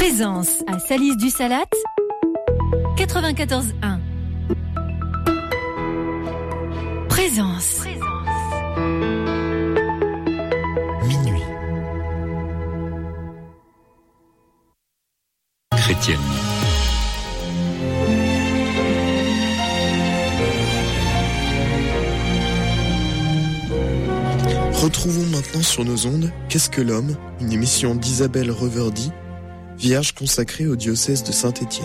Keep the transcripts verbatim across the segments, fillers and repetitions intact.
Présence à Salis du Salat, quatre-vingt-quatorze un. Présence. Présence. Minuit. Chrétienne. Retrouvons maintenant sur nos ondes Qu'est-ce que l'homme, une émission d'Isabelle Reverdy, vierge consacrée au diocèse de Saint-Étienne.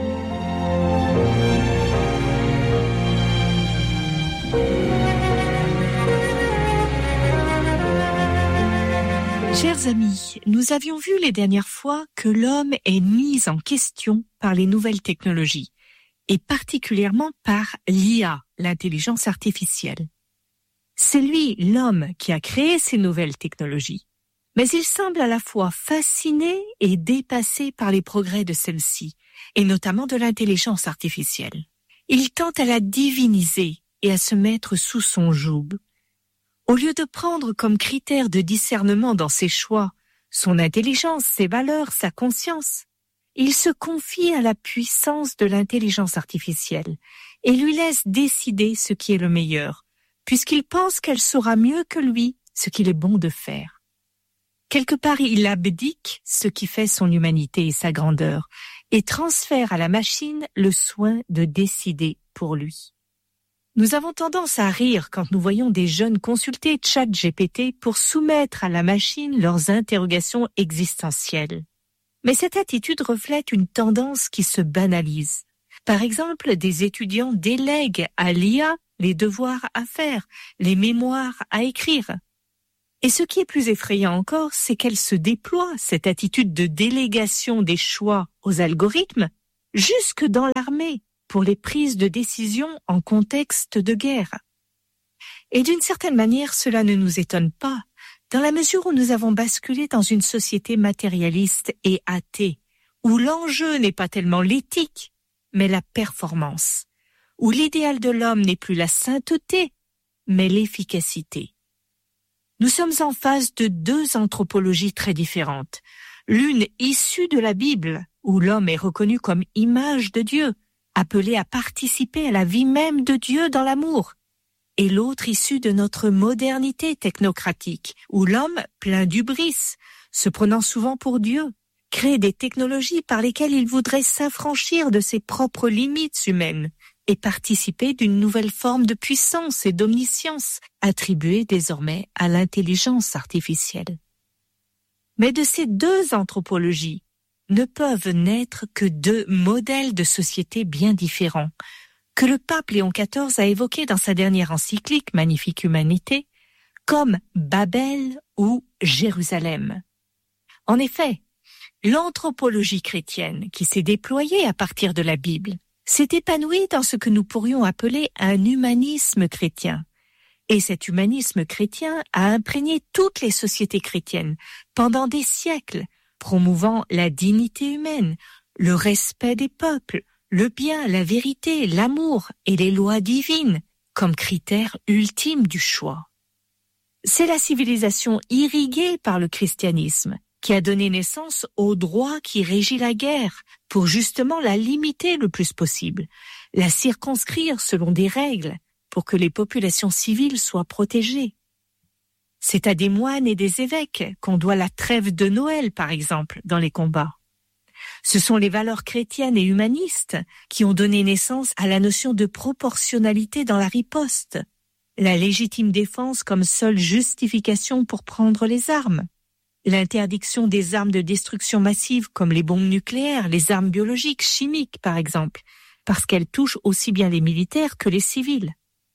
Chers amis, nous avions vu les dernières fois que l'homme est mis en question par les nouvelles technologies, et particulièrement par l'I A, l'intelligence artificielle. C'est lui, l'homme, qui a créé ces nouvelles technologies. Mais il semble à la fois fasciné et dépassé par les progrès de celle-ci, et notamment de l'intelligence artificielle. Il tente à la diviniser et à se mettre sous son joug. Au lieu de prendre comme critère de discernement dans ses choix son intelligence, ses valeurs, sa conscience, il se confie à la puissance de l'intelligence artificielle et lui laisse décider ce qui est le meilleur, puisqu'il pense qu'elle saura mieux que lui ce qu'il est bon de faire. Quelque part, il abdique ce qui fait son humanité et sa grandeur, et transfère à la machine le soin de décider pour lui. Nous avons tendance à rire quand nous voyons des jeunes consulter ChatGPT pour soumettre à la machine leurs interrogations existentielles. Mais cette attitude reflète une tendance qui se banalise. Par exemple, des étudiants délèguent à l'I A les devoirs à faire, les mémoires à écrire. Et ce qui est plus effrayant encore, c'est qu'elle se déploie, cette attitude de délégation des choix aux algorithmes, jusque dans l'armée, pour les prises de décision en contexte de guerre. Et d'une certaine manière, cela ne nous étonne pas, dans la mesure où nous avons basculé dans une société matérialiste et athée, où l'enjeu n'est pas tellement l'éthique, mais la performance, où l'idéal de l'homme n'est plus la sainteté, mais l'efficacité. Nous sommes en face de deux anthropologies très différentes. L'une issue de la Bible, où l'homme est reconnu comme image de Dieu, appelé à participer à la vie même de Dieu dans l'amour. Et l'autre issue de notre modernité technocratique, où l'homme, plein d'hubris, se prenant souvent pour Dieu, crée des technologies par lesquelles il voudrait s'affranchir de ses propres limites humaines et participer d'une nouvelle forme de puissance et d'omniscience attribuée désormais à l'intelligence artificielle. Mais de ces deux anthropologies ne peuvent naître que deux modèles de société bien différents, que le pape Léon quatorze a évoqués dans sa dernière encyclique Magnifique Humanité, comme Babel ou Jérusalem. En effet, l'anthropologie chrétienne qui s'est déployée à partir de la Bible s'est épanouie dans ce que nous pourrions appeler un humanisme chrétien. Et cet humanisme chrétien a imprégné toutes les sociétés chrétiennes pendant des siècles, promouvant la dignité humaine, le respect des peuples, le bien, la vérité, l'amour et les lois divines comme critères ultimes du choix. C'est la civilisation irriguée par le christianisme qui a donné naissance au droit qui régit la guerre pour justement la limiter le plus possible, la circonscrire selon des règles pour que les populations civiles soient protégées. C'est à des moines et des évêques qu'on doit la trêve de Noël, par exemple, dans les combats. Ce sont les valeurs chrétiennes et humanistes qui ont donné naissance à la notion de proportionnalité dans la riposte, la légitime défense comme seule justification pour prendre les armes, l'interdiction des armes de destruction massive comme les bombes nucléaires, les armes biologiques, chimiques par exemple, parce qu'elles touchent aussi bien les militaires que les civils.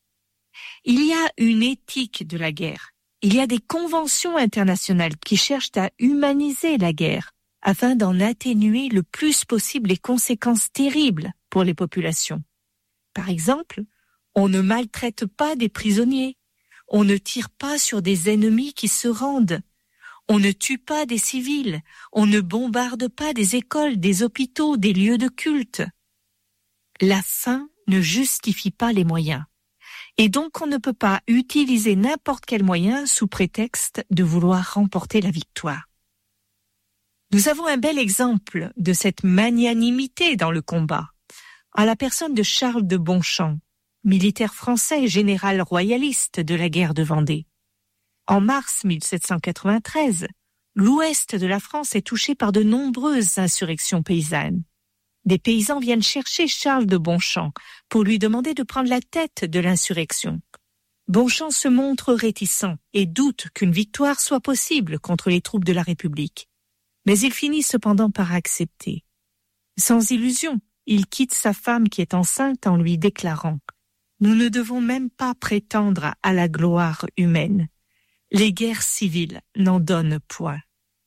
Il y a une éthique de la guerre. Il y a des conventions internationales qui cherchent à humaniser la guerre afin d'en atténuer le plus possible les conséquences terribles pour les populations. Par exemple, on ne maltraite pas des prisonniers, on ne tire pas sur des ennemis qui se rendent, on ne tue pas des civils, on ne bombarde pas des écoles, des hôpitaux, des lieux de culte. La fin ne justifie pas les moyens. Et donc on ne peut pas utiliser n'importe quel moyen sous prétexte de vouloir remporter la victoire. Nous avons un bel exemple de cette magnanimité dans le combat, en la personne de Charles de Bonchamp, militaire français et général royaliste de la guerre de Vendée. En mars mille sept cent quatre-vingt-treize, l'ouest de la France est touché par de nombreuses insurrections paysannes. Des paysans viennent chercher Charles de Bonchamp pour lui demander de prendre la tête de l'insurrection. Bonchamp se montre réticent et doute qu'une victoire soit possible contre les troupes de la République. Mais il finit cependant par accepter. Sans illusion, il quitte sa femme qui est enceinte en lui déclarant « Nous ne devons même pas prétendre à la gloire humaine. Les guerres civiles n'en donnent point. »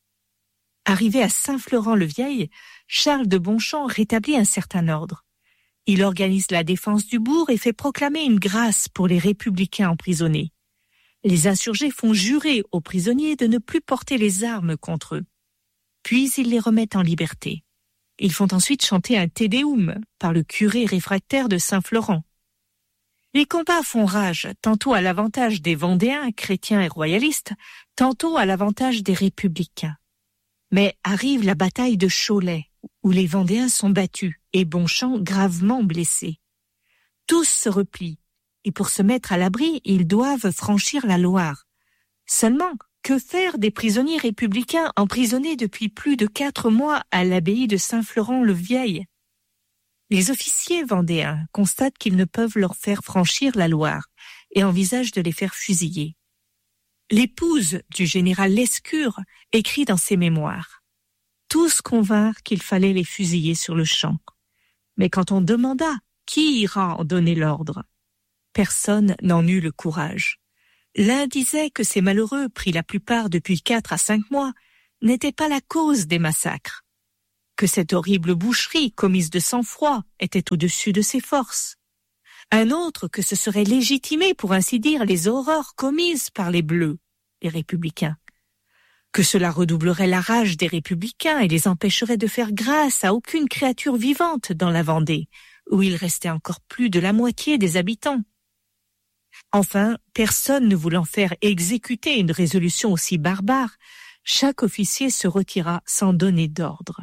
Arrivé à Saint-Florent-le-Vieil, Charles de Bonchamp rétablit un certain ordre. Il organise la défense du bourg et fait proclamer une grâce pour les républicains emprisonnés. Les insurgés font jurer aux prisonniers de ne plus porter les armes contre eux. Puis ils les remettent en liberté. Ils font ensuite chanter un Te Deum par le curé réfractaire de Saint-Florent. Les combats font rage, tantôt à l'avantage des Vendéens, chrétiens et royalistes, tantôt à l'avantage des républicains. Mais arrive la bataille de Cholet, où les Vendéens sont battus et Bonchamp gravement blessé. Tous se replient, et pour se mettre à l'abri, ils doivent franchir la Loire. Seulement, que faire des prisonniers républicains emprisonnés depuis plus de quatre mois à l'abbaye de Saint-Florent-le-Vieil? Les officiers vendéens constatent qu'ils ne peuvent leur faire franchir la Loire et envisagent de les faire fusiller. L'épouse du général Lescure écrit dans ses mémoires « Tous convinrent qu'il fallait les fusiller sur le champ. Mais quand on demanda qui ira en donner l'ordre, personne n'en eut le courage. L'un disait que ces malheureux, pris la plupart depuis quatre à cinq mois, n'étaient pas la cause des massacres, que cette horrible boucherie commise de sang-froid était au-dessus de ses forces. Un autre que ce serait légitimé, pour ainsi dire, les horreurs commises par les Bleus, les républicains, que cela redoublerait la rage des républicains et les empêcherait de faire grâce à aucune créature vivante dans la Vendée, où il restait encore plus de la moitié des habitants. Enfin, personne ne voulant faire exécuter une résolution aussi barbare, chaque officier se retira sans donner d'ordre.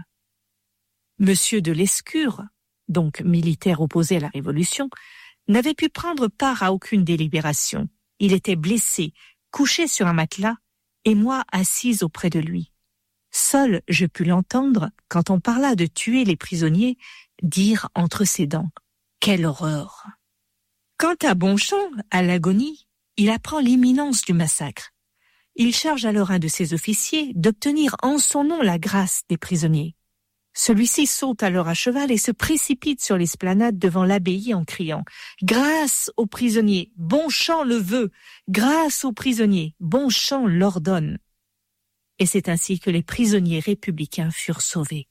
Monsieur de Lescure, donc militaire opposé à la Révolution, n'avait pu prendre part à aucune délibération. Il était blessé, couché sur un matelas, et moi assise auprès de lui. Seul je pus l'entendre, quand on parla de tuer les prisonniers, dire entre ses dents « Quelle horreur !» Quant à Bonchamp, à l'agonie, il apprend l'imminence du massacre. Il charge alors un de ses officiers d'obtenir en son nom la grâce des prisonniers. Celui-ci saute alors à cheval et se précipite sur l'esplanade devant l'abbaye en criant « Grâce aux prisonniers, Bonchamp le veut, grâce aux prisonniers, Bonchamp l'ordonne. » Et c'est ainsi que les prisonniers républicains furent sauvés.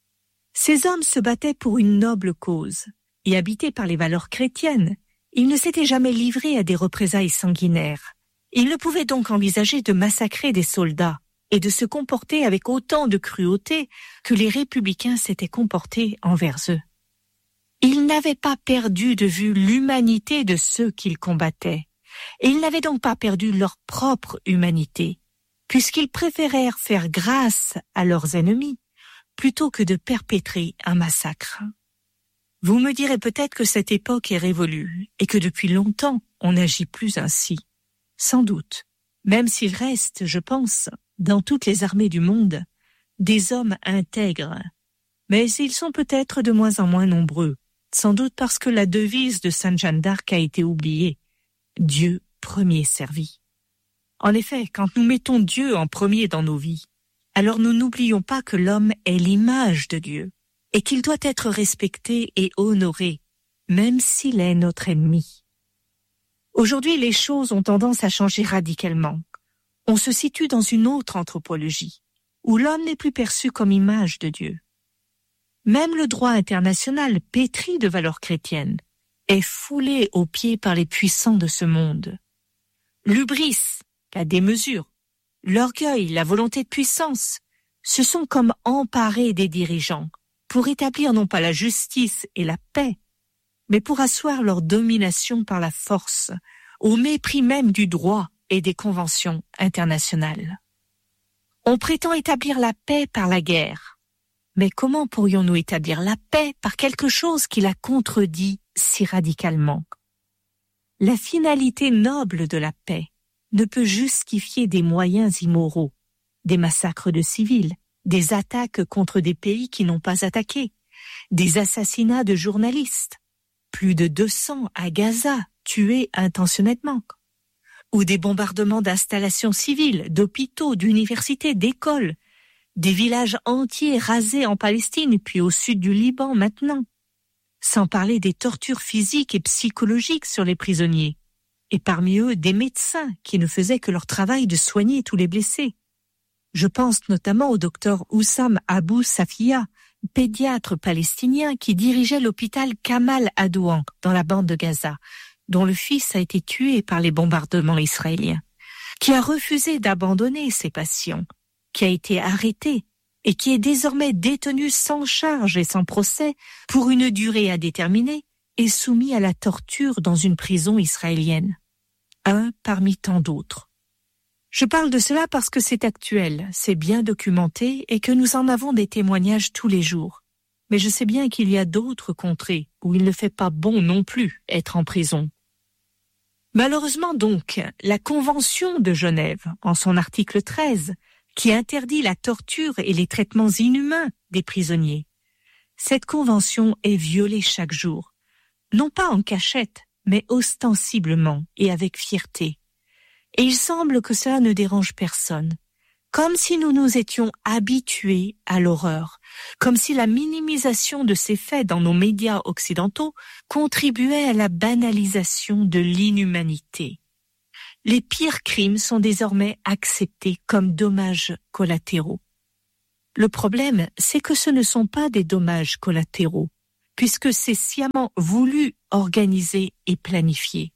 Ces hommes se battaient pour une noble cause, et habités par les valeurs chrétiennes, ils ne s'étaient jamais livrés à des représailles sanguinaires. Ils ne pouvaient donc envisager de massacrer des soldats et de se comporter avec autant de cruauté que les républicains s'étaient comportés envers eux. Ils n'avaient pas perdu de vue l'humanité de ceux qu'ils combattaient, et ils n'avaient donc pas perdu leur propre humanité, puisqu'ils préférèrent faire grâce à leurs ennemis plutôt que de perpétrer un massacre. Vous me direz peut-être que cette époque est révolue et que depuis longtemps on n'agit plus ainsi. Sans doute, même s'il reste, je pense, dans toutes les armées du monde, des hommes intègres, mais ils sont peut-être de moins en moins nombreux, sans doute parce que la devise de Sainte Jeanne d'Arc a été oubliée, « Dieu premier servi ». En effet, quand nous mettons Dieu en premier dans nos vies, alors nous n'oublions pas que l'homme est l'image de Dieu et qu'il doit être respecté et honoré, même s'il est notre ennemi. Aujourd'hui, les choses ont tendance à changer radicalement. On se situe dans une autre anthropologie, où l'homme n'est plus perçu comme image de Dieu. Même le droit international, pétri de valeurs chrétiennes, est foulé aux pieds par les puissants de ce monde. L'hubris, la démesure, l'orgueil, la volonté de puissance, se sont comme emparés des dirigeants pour établir non pas la justice et la paix, mais pour asseoir leur domination par la force, au mépris même du droit et des conventions internationales. On prétend établir la paix par la guerre. Mais comment pourrions-nous établir la paix par quelque chose qui la contredit si radicalement? La finalité noble de la paix ne peut justifier des moyens immoraux, des massacres de civils, des attaques contre des pays qui n'ont pas attaqué, des assassinats de journalistes, plus de deux cents à Gaza tués intentionnellement, ou des bombardements d'installations civiles, d'hôpitaux, d'universités, d'écoles, des villages entiers rasés en Palestine puis au sud du Liban maintenant, sans parler des tortures physiques et psychologiques sur les prisonniers, et parmi eux des médecins qui ne faisaient que leur travail de soigner tous les blessés. Je pense notamment au docteur Oussam Abou Safia, pédiatre palestinien qui dirigeait l'hôpital Kamal Adouan dans la bande de Gaza, dont le fils a été tué par les bombardements israéliens, qui a refusé d'abandonner ses patients, qui a été arrêté et qui est désormais détenu sans charge et sans procès pour une durée indéterminée et soumis à la torture dans une prison israélienne. Un parmi tant d'autres. Je parle de cela parce que c'est actuel, c'est bien documenté et que nous en avons des témoignages tous les jours. Mais je sais bien qu'il y a d'autres contrées où il ne fait pas bon non plus être en prison. Malheureusement donc, la Convention de Genève, en son article treize, qui interdit la torture et les traitements inhumains des prisonniers, cette convention est violée chaque jour, non pas en cachette, mais ostensiblement et avec fierté. Et il semble que cela ne dérange personne, comme si nous nous étions habitués à l'horreur, comme si la minimisation de ces faits dans nos médias occidentaux contribuait à la banalisation de l'inhumanité. Les pires crimes sont désormais acceptés comme dommages collatéraux. Le problème, c'est que ce ne sont pas des dommages collatéraux, puisque c'est sciemment voulu, organisé et planifié.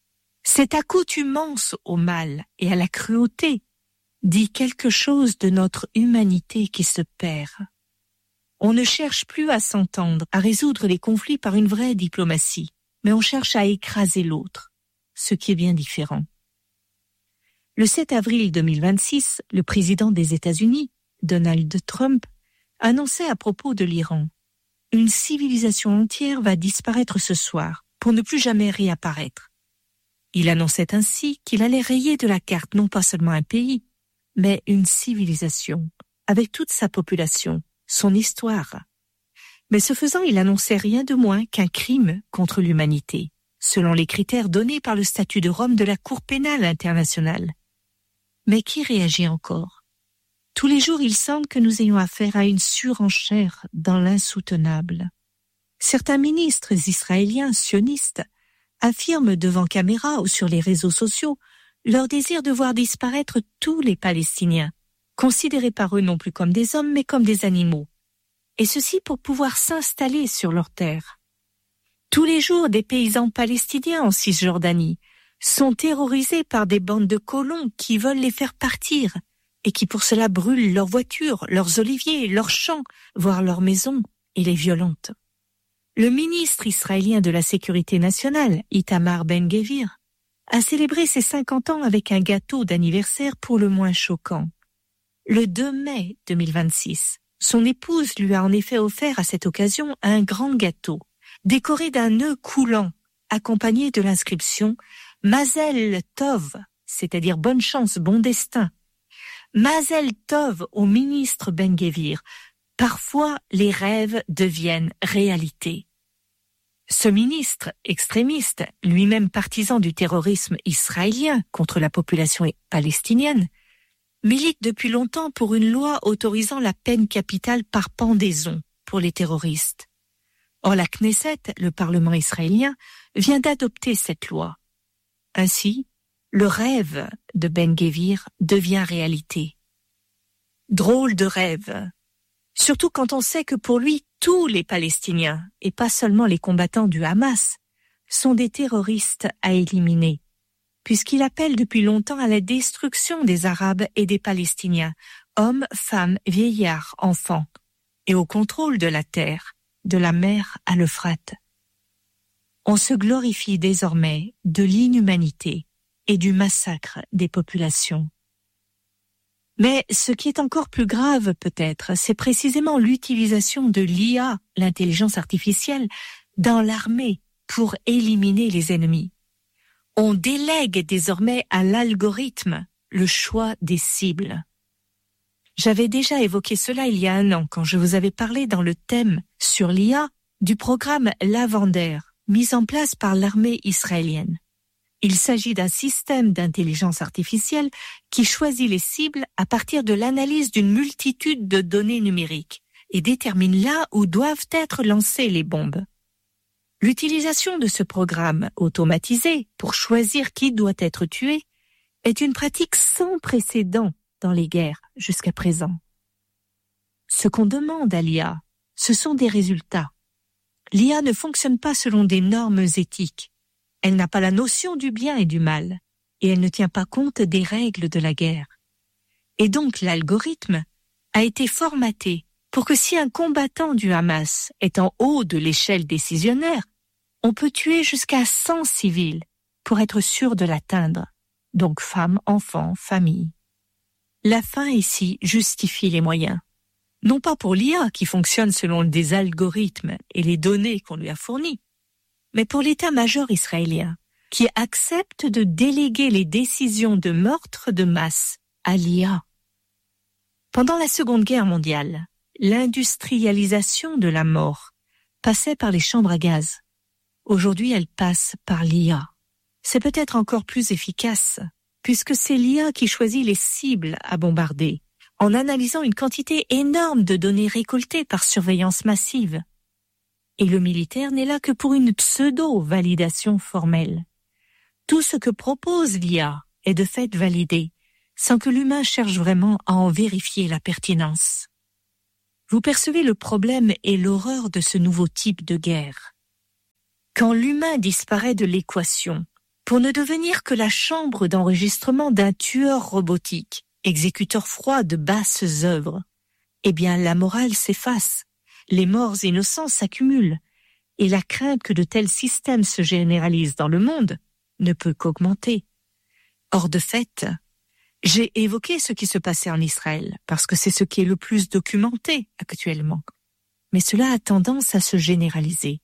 Cette accoutumance au mal et à la cruauté dit quelque chose de notre humanité qui se perd. On ne cherche plus à s'entendre, à résoudre les conflits par une vraie diplomatie, mais on cherche à écraser l'autre, ce qui est bien différent. Le sept avril deux mille vingt-six, le président des États-Unis, Donald Trump, annonçait à propos de l'Iran « Une civilisation entière va disparaître ce soir pour ne plus jamais réapparaître ». Il annonçait ainsi qu'il allait rayer de la carte non pas seulement un pays, mais une civilisation, avec toute sa population, son histoire. Mais ce faisant, il annonçait rien de moins qu'un crime contre l'humanité, selon les critères donnés par le statut de Rome de la Cour pénale internationale. Mais qui réagit encore? Tous les jours, il semble que nous ayons affaire à une surenchère dans l'insoutenable. Certains ministres israéliens sionistes affirment devant caméra ou sur les réseaux sociaux leur désir de voir disparaître tous les Palestiniens, considérés par eux non plus comme des hommes mais comme des animaux, et ceci pour pouvoir s'installer sur leurs terres. Tous les jours, des paysans palestiniens en Cisjordanie sont terrorisés par des bandes de colons qui veulent les faire partir et qui pour cela brûlent leurs voitures, leurs oliviers, leurs champs, voire leurs maisons et les violentent. Le ministre israélien de la Sécurité nationale, Itamar Ben-Gvir, a célébré ses cinquante ans avec un gâteau d'anniversaire pour le moins choquant. Le deux mai deux mille vingt-six, son épouse lui a en effet offert à cette occasion un grand gâteau, décoré d'un nœud coulant, accompagné de l'inscription « Mazel Tov », c'est-à-dire « bonne chance, bon destin ». Mazel Tov au ministre Ben-Gvir. Parfois, les rêves deviennent réalité. Ce ministre extrémiste, lui-même partisan du terrorisme israélien contre la population palestinienne, milite depuis longtemps pour une loi autorisant la peine capitale par pendaison pour les terroristes. Or, la Knesset, le Parlement israélien, vient d'adopter cette loi. Ainsi, le rêve de Ben-Gvir devient réalité. Drôle de rêve. Surtout quand on sait que pour lui, tous les Palestiniens, et pas seulement les combattants du Hamas, sont des terroristes à éliminer, puisqu'il appelle depuis longtemps à la destruction des Arabes et des Palestiniens, hommes, femmes, vieillards, enfants, et au contrôle de la terre, de la mer à l'Euphrate. On se glorifie désormais de l'inhumanité et du massacre des populations. Mais ce qui est encore plus grave peut-être, c'est précisément l'utilisation de l'I A, l'intelligence artificielle, dans l'armée pour éliminer les ennemis. On délègue désormais à l'algorithme le choix des cibles. J'avais déjà évoqué cela il y a un an quand je vous avais parlé dans le thème sur l'I A du programme Lavander, mis en place par l'armée israélienne. Il s'agit d'un système d'intelligence artificielle qui choisit les cibles à partir de l'analyse d'une multitude de données numériques et détermine là où doivent être lancées les bombes. L'utilisation de ce programme automatisé pour choisir qui doit être tué est une pratique sans précédent dans les guerres jusqu'à présent. Ce qu'on demande à l'I A, ce sont des résultats. L'I A ne fonctionne pas selon des normes éthiques. Elle n'a pas la notion du bien et du mal, et elle ne tient pas compte des règles de la guerre. Et donc l'algorithme a été formaté pour que si un combattant du Hamas est en haut de l'échelle décisionnaire, on peut tuer jusqu'à cent civils pour être sûr de l'atteindre, donc femmes, enfants, familles. La fin ici justifie les moyens. Non pas pour l'I A qui fonctionne selon des algorithmes et les données qu'on lui a fournies, mais pour l'état-major israélien, qui accepte de déléguer les décisions de meurtre de masse à l'I A. Pendant la Seconde Guerre mondiale, l'industrialisation de la mort passait par les chambres à gaz. Aujourd'hui, elle passe par l'I A. C'est peut-être encore plus efficace, puisque c'est l'I A qui choisit les cibles à bombarder, en analysant une quantité énorme de données récoltées par surveillance massive. Et le militaire n'est là que pour une pseudo-validation formelle. Tout ce que propose l'I A est de fait validé, sans que l'humain cherche vraiment à en vérifier la pertinence. Vous percevez le problème et l'horreur de ce nouveau type de guerre. Quand l'humain disparaît de l'équation, pour ne devenir que la chambre d'enregistrement d'un tueur robotique, exécuteur froid de basses œuvres, eh bien la morale s'efface. Les morts innocents s'accumulent, et la crainte que de tels systèmes se généralisent dans le monde ne peut qu'augmenter. Or de fait, j'ai évoqué ce qui se passait en Israël, parce que c'est ce qui est le plus documenté actuellement. Mais cela a tendance à se généraliser.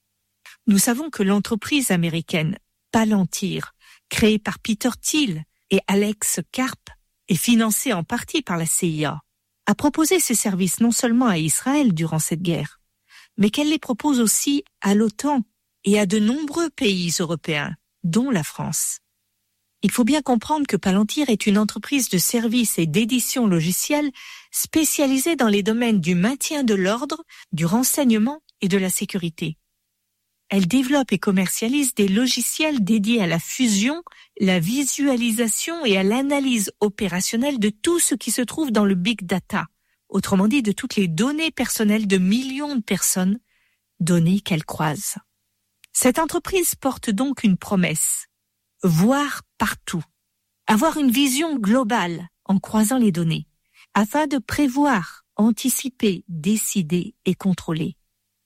Nous savons que l'entreprise américaine Palantir, créée par Peter Thiel et Alex Karp, et financée en partie par la C I A, a proposé ses services non seulement à Israël durant cette guerre, mais qu'elle les propose aussi à l'OTAN et à de nombreux pays européens, dont la France. Il faut bien comprendre que Palantir est une entreprise de services et d'édition logicielle spécialisée dans les domaines du maintien de l'ordre, du renseignement et de la sécurité. Elle développe et commercialise des logiciels dédiés à la fusion, la visualisation et à l'analyse opérationnelle de tout ce qui se trouve dans le big data, autrement dit de toutes les données personnelles de millions de personnes, données qu'elle croise. Cette entreprise porte donc une promesse, voir partout, avoir une vision globale en croisant les données, afin de prévoir, anticiper, décider et contrôler.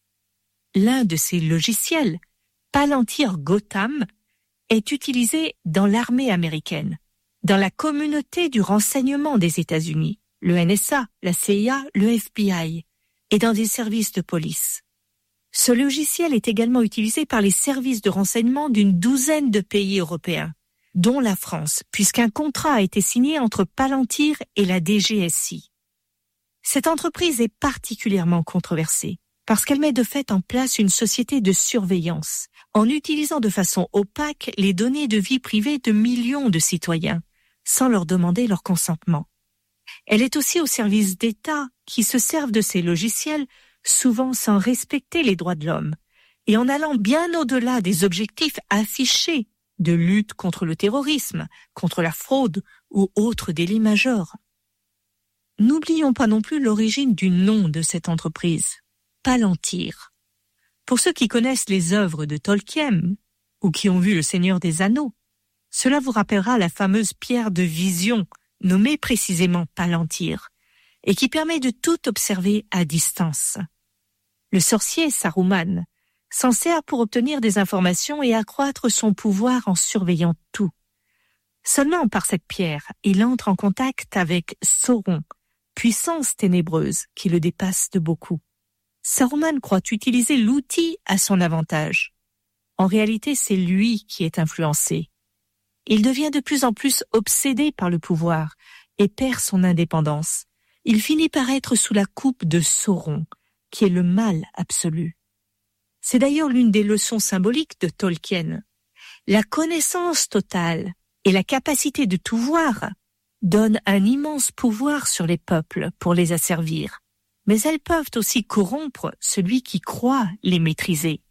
L'un de ces logiciels, Palantir Gotham, est utilisé dans l'armée américaine, dans la communauté du renseignement des États-Unis, le N S A, la C I A, le F B I, et dans des services de police. Ce logiciel est également utilisé par les services de renseignement d'une douzaine de pays européens, dont la France, puisqu'un contrat a été signé entre Palantir et la D G S I. Cette entreprise est particulièrement controversée, parce qu'elle met de fait en place une société de surveillance, en utilisant de façon opaque les données de vie privée de millions de citoyens, sans leur demander leur consentement. Elle est aussi au service d'États qui se servent de ces logiciels, souvent sans respecter les droits de l'homme, et en allant bien au-delà des objectifs affichés de lutte contre le terrorisme, contre la fraude ou autres délits majeurs. N'oublions pas non plus l'origine du nom de cette entreprise. Palantir. Pour ceux qui connaissent les œuvres de Tolkien ou qui ont vu Le Seigneur des Anneaux, cela vous rappellera la fameuse pierre de vision nommée précisément Palantir et qui permet de tout observer à distance. Le sorcier Saruman s'en sert pour obtenir des informations et accroître son pouvoir en surveillant tout. Seulement par cette pierre, il entre en contact avec Sauron, puissance ténébreuse qui le dépasse de beaucoup. Saruman croit utiliser l'outil à son avantage. En réalité, c'est lui qui est influencé. Il devient de plus en plus obsédé par le pouvoir et perd son indépendance. Il finit par être sous la coupe de Sauron, qui est le mal absolu. C'est d'ailleurs l'une des leçons symboliques de Tolkien. La connaissance totale et la capacité de tout voir donnent un immense pouvoir sur les peuples pour les asservir, mais elles peuvent aussi corrompre celui qui croit les maîtriser.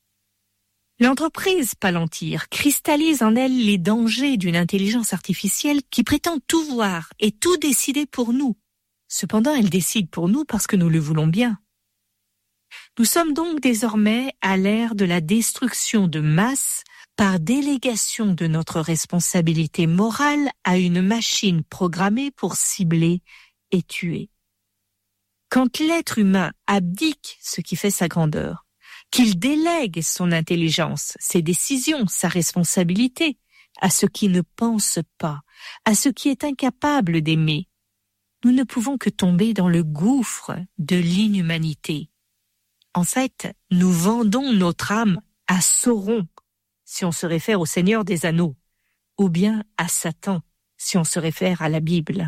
L'entreprise Palantir cristallise en elle les dangers d'une intelligence artificielle qui prétend tout voir et tout décider pour nous. Cependant, elle décide pour nous parce que nous le voulons bien. Nous sommes donc désormais à l'ère de la destruction de masse par délégation de notre responsabilité morale à une machine programmée pour cibler et tuer. Quand l'être humain abdique ce qui fait sa grandeur, qu'il délègue son intelligence, ses décisions, sa responsabilité à ce qui ne pense pas, à ce qui est incapable d'aimer, nous ne pouvons que tomber dans le gouffre de l'inhumanité. En fait, nous vendons notre âme à Sauron, si on se réfère au Seigneur des Anneaux, ou bien à Satan, si on se réfère à la Bible.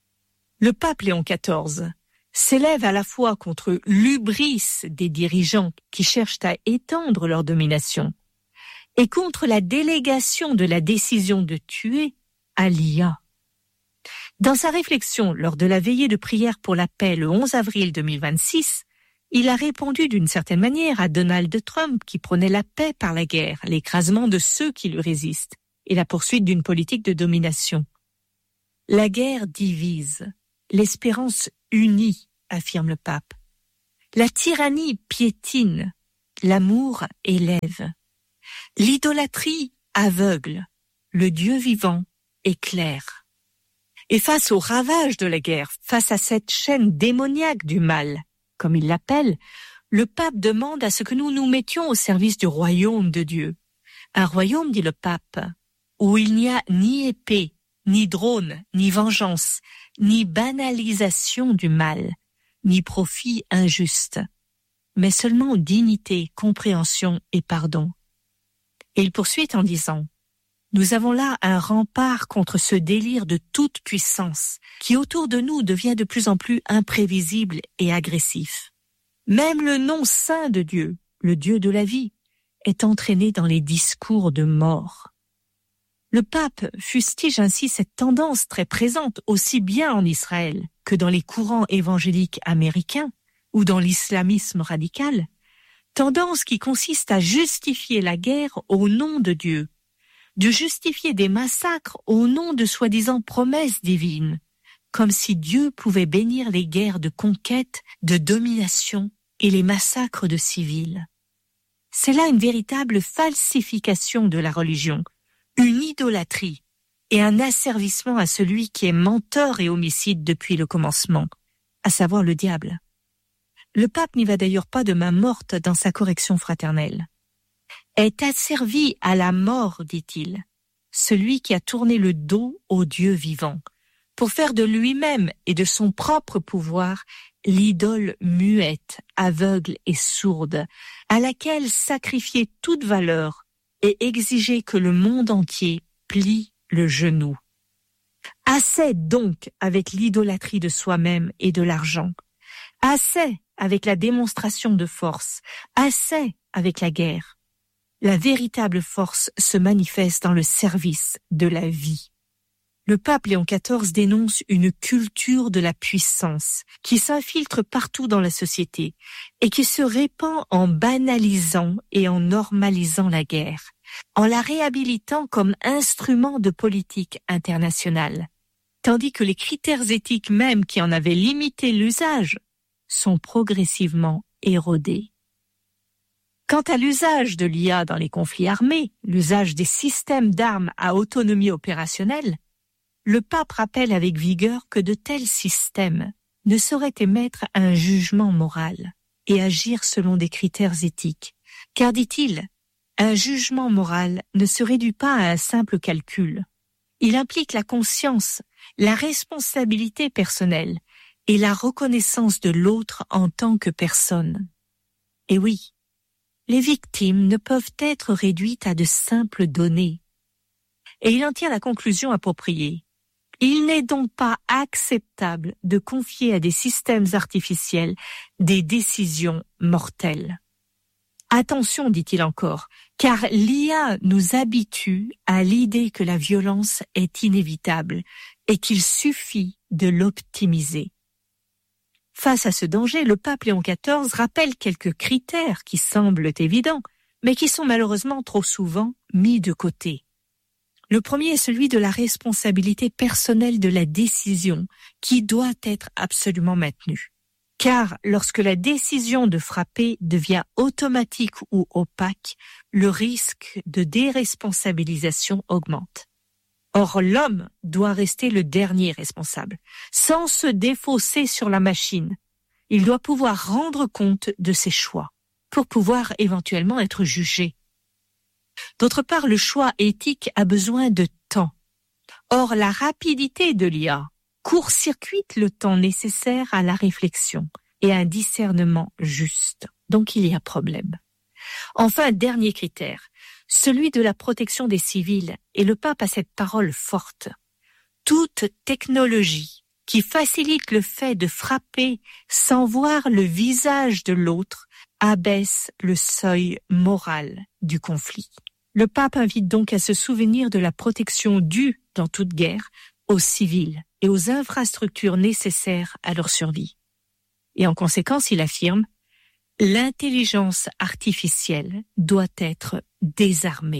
Le pape Léon quatorze s'élève à la fois contre l'hubris des dirigeants qui cherchent à étendre leur domination et contre la délégation de la décision de tuer à l'I A. Dans sa réflexion lors de la veillée de prière pour la paix le onze avril deux mille vingt-six, il a répondu d'une certaine manière à Donald Trump qui prônait la paix par la guerre, l'écrasement de ceux qui lui résistent et la poursuite d'une politique de domination. La guerre divise, l'espérance unit, affirme le pape. La tyrannie piétine, l'amour élève. L'idolâtrie aveugle, le Dieu vivant éclaire. Et face au ravage de la guerre, face à cette chaîne démoniaque du mal, comme il l'appelle, le pape demande à ce que nous nous mettions au service du royaume de Dieu. Un royaume, dit le pape, où il n'y a ni épée, ni drone, ni vengeance, ni banalisation du mal, ni profit injuste, mais seulement dignité, compréhension et pardon. Et il poursuit en disant « Nous avons là un rempart contre ce délire de toute puissance qui autour de nous devient de plus en plus imprévisible et agressif. Même le nom saint de Dieu, le Dieu de la vie, est entraîné dans les discours de mort. » Le pape fustige ainsi cette tendance très présente aussi bien en Israël que dans les courants évangéliques américains ou dans l'islamisme radical, tendance qui consiste à justifier la guerre au nom de Dieu, de justifier des massacres au nom de soi-disant promesses divines, comme si Dieu pouvait bénir les guerres de conquête, de domination et les massacres de civils. C'est là une véritable falsification de la religion, une idolâtrie et un asservissement à celui qui est menteur et homicide depuis le commencement, à savoir le diable. Le pape n'y va d'ailleurs pas de main morte dans sa correction fraternelle. Est asservi à la mort, dit-il, celui qui a tourné le dos au Dieu vivant, pour faire de lui-même et de son propre pouvoir l'idole muette, aveugle et sourde, à laquelle sacrifier toute valeur et exiger que le monde entier plie le genou. Assez donc avec l'idolâtrie de soi-même et de l'argent, assez avec la démonstration de force, assez avec la guerre. La véritable force se manifeste dans le service de la vie. Le pape Léon quatorze dénonce une culture de la puissance qui s'infiltre partout dans la société et qui se répand en banalisant et en normalisant la guerre, en la réhabilitant comme instrument de politique internationale, tandis que les critères éthiques même qui en avaient limité l'usage sont progressivement érodés. Quant à l'usage de l'I A dans les conflits armés, l'usage des systèmes d'armes à autonomie opérationnelle, le pape rappelle avec vigueur que de tels systèmes ne sauraient émettre un jugement moral et agir selon des critères éthiques, car, dit-il, un jugement moral ne se réduit pas à un simple calcul. Il implique la conscience, la responsabilité personnelle et la reconnaissance de l'autre en tant que personne. Et oui, les victimes ne peuvent être réduites à de simples données. Et il en tire la conclusion appropriée. Il n'est donc pas acceptable de confier à des systèmes artificiels des décisions mortelles. Attention, dit-il encore, car l'I A nous habitue à l'idée que la violence est inévitable et qu'il suffit de l'optimiser. Face à ce danger, le pape Léon quatorze rappelle quelques critères qui semblent évidents, mais qui sont malheureusement trop souvent mis de côté. Le premier est celui de la responsabilité personnelle de la décision, qui doit être absolument maintenue. Car lorsque la décision de frapper devient automatique ou opaque, le risque de déresponsabilisation augmente. Or, l'homme doit rester le dernier responsable, sans se défausser sur la machine. Il doit pouvoir rendre compte de ses choix, pour pouvoir éventuellement être jugé. D'autre part, le choix éthique a besoin de temps. Or, la rapidité de l'I A court-circuite le temps nécessaire à la réflexion et à un discernement juste. Donc, il y a problème. Enfin, dernier critère, celui de la protection des civils, et le pape a cette parole forte. Toute technologie qui facilite le fait de frapper sans voir le visage de l'autre abaisse le seuil moral du conflit. Le pape invite donc à se souvenir de la protection due dans toute guerre aux civils et aux infrastructures nécessaires à leur survie. Et en conséquence, il affirme « L'intelligence artificielle doit être désarmée »,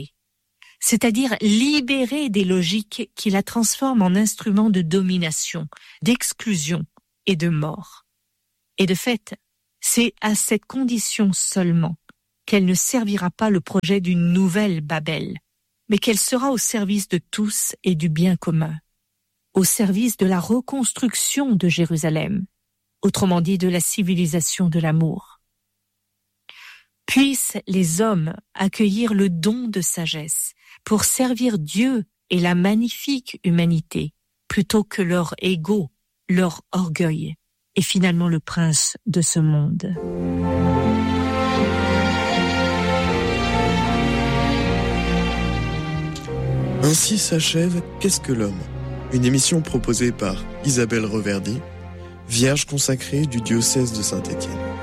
c'est-à-dire libérée des logiques qui la transforment en instrument de domination, d'exclusion et de mort. Et de fait, c'est à cette condition seulement qu'elle ne servira pas le projet d'une nouvelle Babel, mais qu'elle sera au service de tous et du bien commun, au service de la reconstruction de Jérusalem, autrement dit de la civilisation de l'amour. Puissent les hommes accueillir le don de sagesse pour servir Dieu et la magnifique humanité, plutôt que leur ego, leur orgueil, et finalement le prince de ce monde. Ainsi s'achève Qu'est-ce que l'homme ? Une émission proposée par Isabelle Reverdy, vierge consacrée du diocèse de Saint-Étienne.